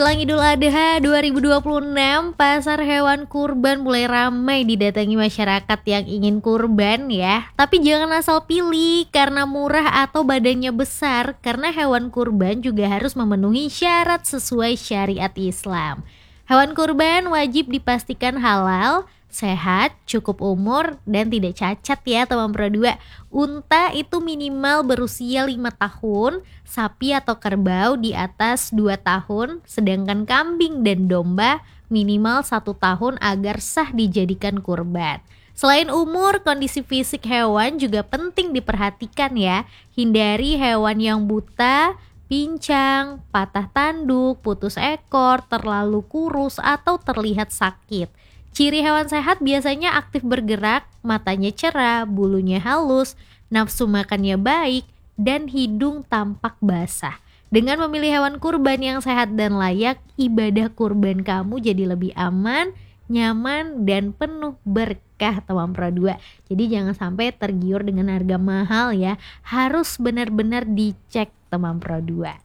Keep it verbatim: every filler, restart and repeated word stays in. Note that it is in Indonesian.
Menjelang Idul Adha dua ribu dua puluh enam, pasar hewan kurban mulai ramai didatangi masyarakat yang ingin kurban ya. Tapi jangan asal pilih karena murah atau badannya besar, karena hewan kurban juga harus memenuhi syarat sesuai syariat Islam. Hewan kurban wajib dipastikan halal, sehat, cukup umur, dan tidak cacat ya teman Pro dua. Unta itu minimal berusia lima tahun, sapi atau kerbau di atas dua tahun, sedangkan kambing dan domba minimal satu tahun agar sah dijadikan kurban. Selain umur, kondisi fisik hewan juga penting diperhatikan ya. Hindari hewan yang buta, pincang, patah tanduk, putus ekor, terlalu kurus, atau terlihat sakit. Ciri hewan sehat biasanya aktif bergerak, matanya cerah, bulunya halus, nafsu makannya baik, dan hidung tampak basah. Dengan memilih hewan kurban yang sehat dan layak, ibadah kurban kamu jadi lebih aman, nyaman, dan penuh berkah teman Pro dua. Jadi jangan sampai tergiur dengan harga mahal ya, harus benar-benar dicek teman Pro dua.